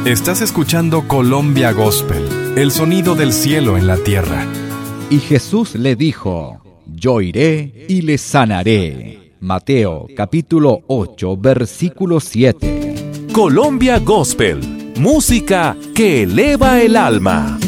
Estás escuchando Colombia Gospel, el sonido del cielo en la tierra. Y Jesús le dijo: Yo iré y le sanaré. Mateo capítulo 8, versículo 7. Colombia Gospel, música que eleva el alma.